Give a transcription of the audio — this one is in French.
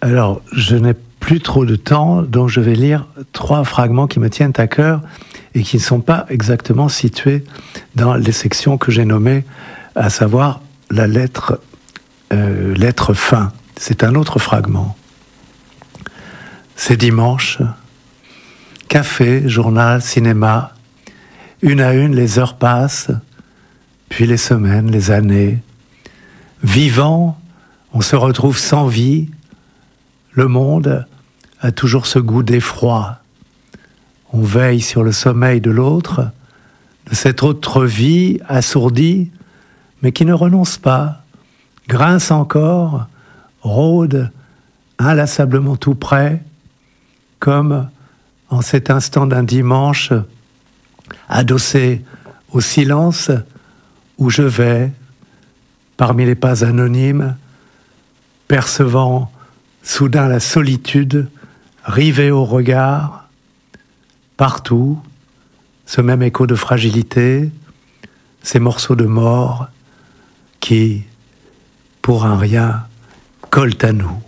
Alors, je n'ai plus trop de temps, donc je vais lire 3 fragments qui me tiennent à cœur et qui ne sont pas exactement situés dans les sections que j'ai nommées, à savoir la lettre fin. C'est un autre fragment. C'est dimanche. Café, journal, cinéma. Une à une, les heures passent, puis les semaines, les années. Vivant, on se retrouve sans vie. Le monde a toujours ce goût d'effroi. On veille sur le sommeil de l'autre, de cette autre vie assourdie, mais qui ne renonce pas, grince encore, rôde inlassablement tout près, comme en cet instant d'un dimanche, adossé au silence où je vais, parmi les pas anonymes, percevant soudain la solitude, rivée au regard, partout, ce même écho de fragilité, ces morceaux de mort qui, pour un rien, collent à nous.